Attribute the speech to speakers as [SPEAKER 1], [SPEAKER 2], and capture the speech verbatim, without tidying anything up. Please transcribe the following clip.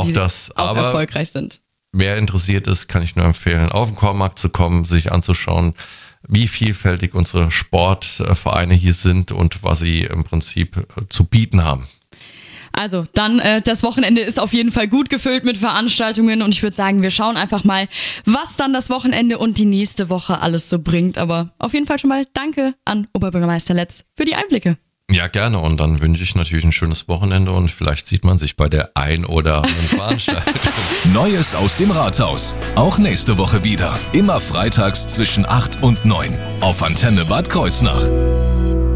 [SPEAKER 1] die
[SPEAKER 2] das,
[SPEAKER 1] auch
[SPEAKER 2] aber
[SPEAKER 1] erfolgreich sind.
[SPEAKER 2] Wer interessiert ist, kann ich nur empfehlen, auf den Kornmarkt zu kommen, sich anzuschauen, wie vielfältig unsere Sportvereine hier sind und was sie im Prinzip zu bieten haben.
[SPEAKER 1] Also dann, äh, das Wochenende ist auf jeden Fall gut gefüllt mit Veranstaltungen und ich würde sagen, wir schauen einfach mal, was dann das Wochenende und die nächste Woche alles so bringt. Aber auf jeden Fall schon mal danke an Oberbürgermeister Letz für die Einblicke.
[SPEAKER 2] Ja, gerne. Und dann wünsche ich natürlich ein schönes Wochenende und vielleicht sieht man sich bei der ein oder anderen Veranstaltung.
[SPEAKER 3] Neues aus dem Rathaus. Auch nächste Woche wieder. Immer freitags zwischen acht und neun. Auf Antenne Bad Kreuznach.